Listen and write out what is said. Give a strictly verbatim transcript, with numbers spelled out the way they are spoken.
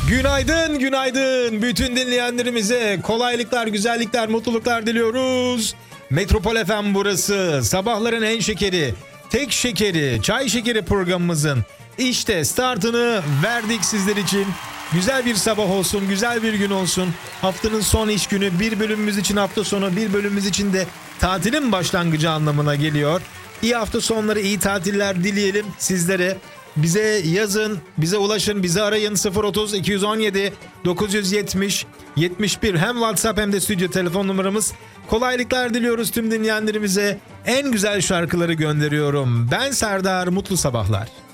Günaydın, günaydın. Bütün dinleyenlerimize kolaylıklar, güzellikler, mutluluklar diliyoruz. Metropol F M burası. Sabahların en şekeri, tek şekeri, çay şekeri programımızın işte startını verdik sizler için. Güzel bir sabah olsun, güzel bir gün olsun. Haftanın son iş günü, bir bölümümüz için hafta sonu, bir bölümümüz için de tatilin başlangıcı anlamına geliyor. İyi hafta sonları, iyi tatiller dileyelim sizlere. Bize yazın, bize ulaşın, bize arayın. Sıfır otuz iki on yedi dokuz yüz yetmiş yetmiş bir hem WhatsApp hem de stüdyo telefon numaramız. Kolaylıklar diliyoruz tüm dinleyenlerimize. En güzel şarkıları gönderiyorum. Ben Serdar, mutlu sabahlar.